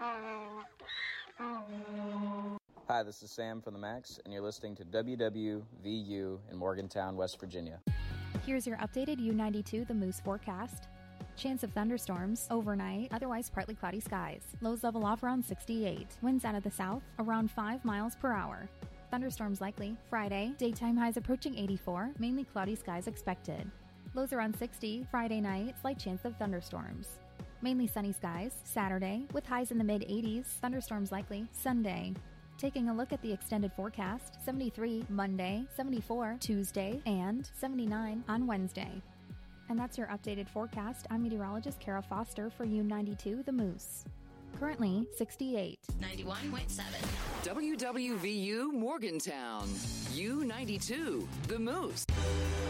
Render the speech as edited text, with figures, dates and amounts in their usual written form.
Hi, this is Sam from the Max, and you're listening to WWVU in Morgantown, West Virginia. Here's your updated U92 The Moose forecast. Chance of thunderstorms overnight, otherwise partly cloudy skies. Lows level off around 68. Winds out of the south around 5 miles per hour. Thunderstorms likely Friday. Daytime highs approaching 84. Mainly cloudy skies expected. Lows around 60. Friday night, slight chance of thunderstorms. Mainly sunny skies Saturday with highs in the mid-80s. Thunderstorms likely Sunday. Taking a look at the extended forecast, 73 Monday, 74 Tuesday, and 79 on Wednesday. And that's your updated forecast. I'm meteorologist Kara Foster for U92 The Moose. Currently 68. 91.7. WWVU Morgantown. U92 The Moose.